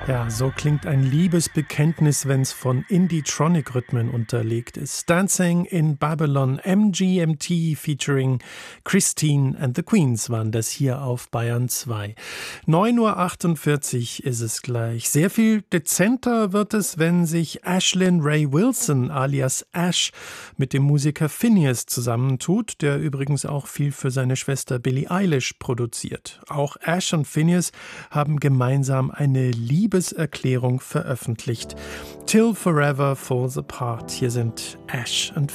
Ja, so klingt ein Liebesbekenntnis, wenn's von Indie-Tronic-Rhythmen unterlegt ist. Dancing in Babylon, MGMT featuring Christine and the Queens waren das hier auf Bayern 2. 9:48 Uhr ist es gleich. Sehr viel dezenter wird es, wenn sich Ashlyn Ray Wilson alias Ash mit dem Musiker Finneas zusammentut, der übrigens auch viel für seine Schwester Billie Eilish produziert. Auch Ash und Finneas haben gemeinsam eine Liebeserklärung veröffentlicht. Till Forever Falls Apart. Hier sind Ash und